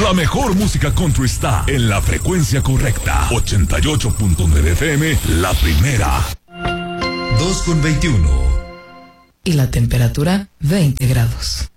La mejor música country está en la frecuencia correcta. 88.9 FM, la primera. 2:21. Y la temperatura, 20 grados.